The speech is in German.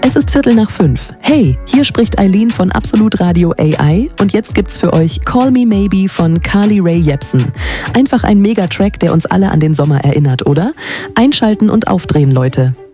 Es ist 5:15. Hey, hier spricht Eileen von Absolut Radio AI und jetzt gibt's für euch Call Me Maybe von Carly Rae Jepsen. Einfach ein Megatrack, der uns alle an den Sommer erinnert, oder? Einschalten und aufdrehen, Leute.